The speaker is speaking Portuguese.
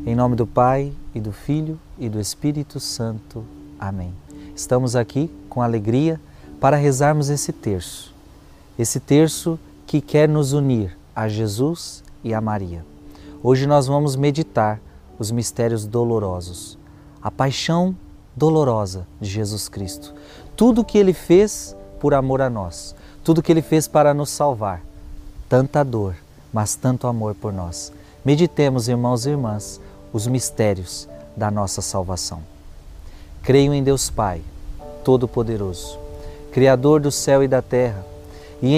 Em nome do Pai, e do Filho, e do Espírito Santo. Amém. Estamos aqui com alegria para rezarmos esse terço. Esse terço que quer nos unir a Jesus e a Maria. Hoje nós vamos meditar os mistérios dolorosos. A paixão dolorosa de Jesus Cristo. Tudo que Ele fez por amor a nós. Tudo que Ele fez para nos salvar. Tanta dor, mas tanto amor por nós. Meditemos, irmãos e irmãs, os mistérios da nossa salvação. Creio em Deus Pai, Todo-Poderoso, Criador do céu e da terra,